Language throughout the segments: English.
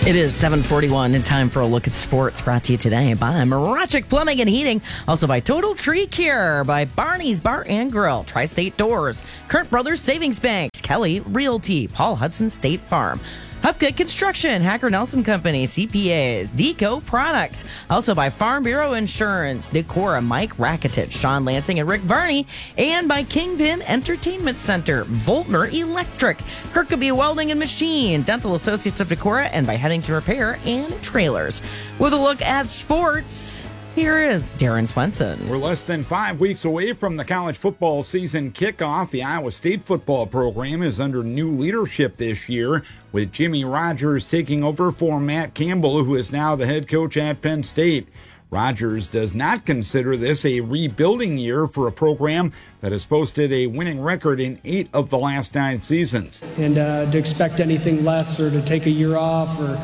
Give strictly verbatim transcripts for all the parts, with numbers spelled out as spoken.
It is seven forty-one and time for a look at sports, brought to you today by Mirachik Plumbing and Heating, also by Total Tree Care, by Barney's Bar and Grill, Tri-State Doors, Kurt Brothers Savings Banks, Kelly Realty, Paul Hudson State Farm, Hupka Construction, Hacker Nelson Company, C P As, Deco Products, also by Farm Bureau Insurance, Decora, Mike Rakitich, Sean Lansing, and Rick Varney, and by Kingpin Entertainment Center, Voltner Electric, Kirkabee Welding and Machine, Dental Associates of Decora, and by Headington Repair and Trailers. With a look at sports, here is Darren Swenson. We're less than five weeks away from the college football season kickoff. The Iowa State football program is under new leadership this year, with Jimmy Rogers taking over for Matt Campbell, who is now the head coach at Penn State. Rogers does not consider this a rebuilding year for a program that has posted a winning record in eight of the last nine seasons. And uh, to expect anything less or to take a year off or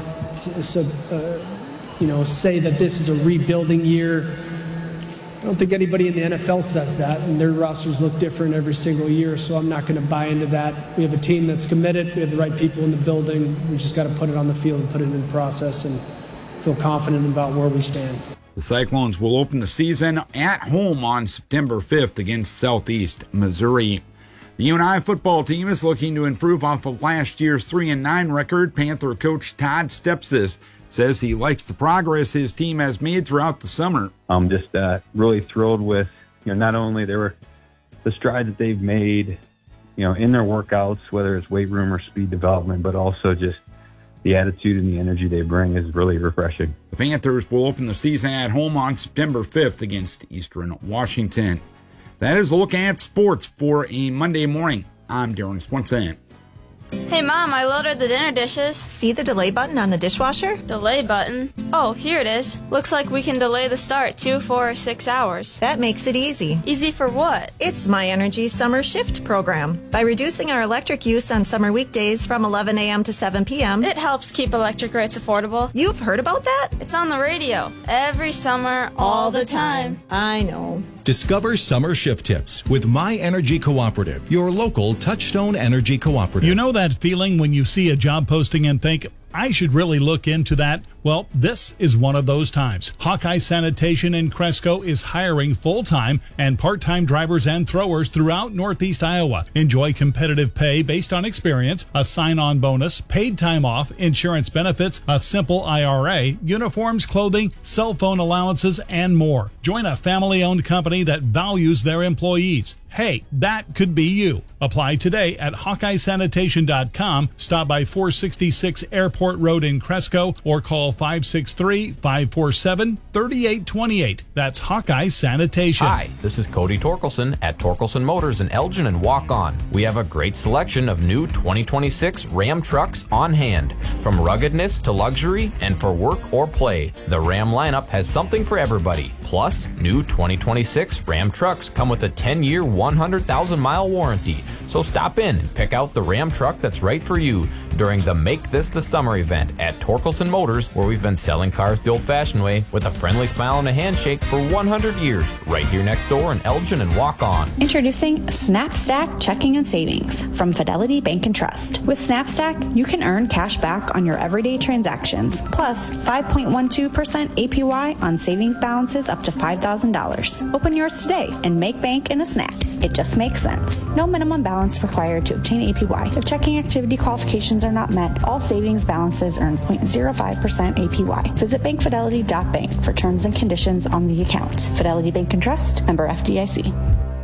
uh, you know, say that this is a rebuilding year, I don't think anybody in the N F L says that, and their rosters look different every single year, so I'm not going to buy into that. We have a team that's committed. We have the right people in the building. We just got to put it on the field and put it in process and feel confident about where we stand. The Cyclones will open the season at home on September fifth against Southeast Missouri. The U N I football team is looking to improve off of last year's three and nine record. Panther coach Todd Stepsis says he likes the progress his team has made throughout the summer. I'm just uh, really thrilled with, you know, not only there were the strides that they've made, you know, in their workouts, whether it's weight room or speed development, but also just the attitude and the energy they bring is really refreshing. The Panthers will open the season at home on September fifth against Eastern Washington. That is a look at sports for a Monday morning. I'm Darren Swenson. Hey, Mom, I loaded the dinner dishes. See the delay button on the dishwasher? Delay button? Oh, here it is. Looks like we can delay the start two, four, or six hours. That makes it easy. Easy for what? It's My Energy Summer Shift program. By reducing our electric use on summer weekdays from eleven a.m. to seven p.m., it helps keep electric rates affordable. You've heard about that? It's on the radio. Every summer, all, all the time. time. I know. Discover summer shift tips with My Energy Cooperative, your local Touchstone Energy Cooperative. You know that feeling when you see a job posting and think, I should really look into that? Well, this is one of those times. Hawkeye Sanitation in Cresco is hiring full-time and part-time drivers and throwers throughout Northeast Iowa. Enjoy competitive pay based on experience, a sign-on bonus, paid time off, insurance benefits, a simple I R A, uniforms, clothing, cell phone allowances, and more. Join a family-owned company that values their employees. Hey, that could be you. Apply today at Hawkeye Sanitation dot com. Stop by four sixty-six Airport Road in Cresco or call five six three, five four seven, three eight two eight. That's Hawkeye Sanitation. Hi, this is Cody Torkelson at Torkelson Motors in Elgin and Walk On. We have a great selection of new twenty twenty-six Ram trucks on hand. From ruggedness to luxury and for work or play, the Ram lineup has something for everybody. Plus, new twenty twenty-six Ram trucks come with a ten-year, one hundred thousand mile warranty. So stop in and pick out the Ram truck that's right for you during the Make This the Summer event at Torkelson Motors, where we've been selling cars the old-fashioned way with a friendly smile and a handshake for one hundred years, right here next door in Elgin and Walk On. Introducing SnapStack Checking and Savings from Fidelity Bank and Trust. With SnapStack, you can earn cash back on your everyday transactions, plus five point one two percent A P Y on savings balances up to five thousand dollars. Open yours today and make bank in a snap. It just makes sense. No minimum balance required to obtain A P Y. If checking activity qualifications are not met, all savings balances earn zero point zero five percent A P Y. Visit bank fidelity dot bank for terms and conditions on the account. Fidelity Bank and Trust, member F D I C.